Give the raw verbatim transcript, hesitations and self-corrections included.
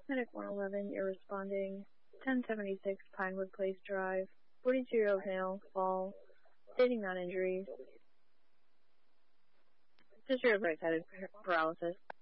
Medic one eleven, you're responding. ten seventy-six Pinewood Place Drive. forty-two-year-old male, fall, stating non-injuries. History of right-sided paralysis.